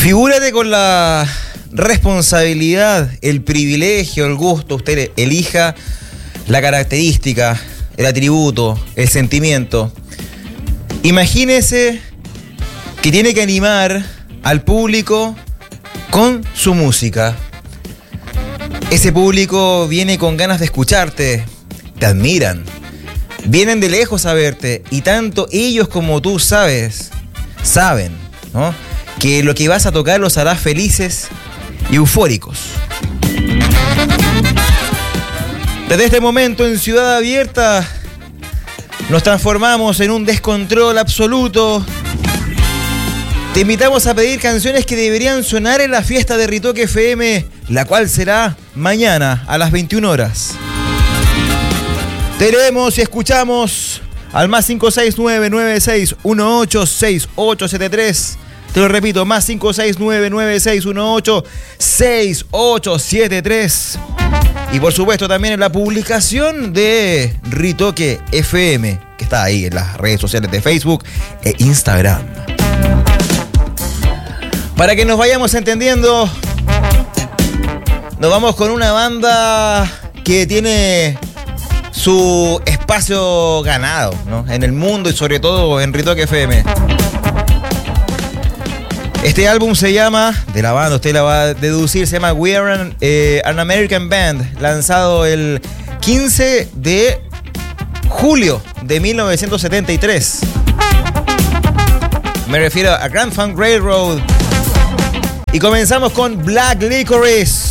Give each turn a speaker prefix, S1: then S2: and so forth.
S1: Figúrate con la responsabilidad, el privilegio, el gusto, usted elija la característica, el atributo, el sentimiento. Imagínese que tiene que animar al público con su música. Ese público viene con ganas de escucharte, te admiran, vienen de lejos a verte y tanto ellos como tú saben, ¿no?, que lo que vas a tocar los hará felices y eufóricos. Desde este momento en Ciudad Abierta nos transformamos en un descontrol absoluto. Te invitamos a pedir canciones que deberían sonar en la fiesta de Ritoque FM, la cual será mañana a las 21 horas. Te leemos y escuchamos al más 569-9618-6873. Te lo repito, más 569-9618-6873. Y por supuesto también en la publicación de Ritoque FM, que está ahí en las redes sociales de Facebook e Instagram. Para que nos vayamos entendiendo, nos vamos con una banda que tiene su espacio ganado, ¿no?, en el mundo y sobre todo en Ritoque FM. Este álbum se llama, de la banda, usted la va a deducir, se llama We Are an American Band, lanzado el 15 de julio de 1973. Me refiero a Grand Funk Railroad. Y comenzamos con Black Licorice.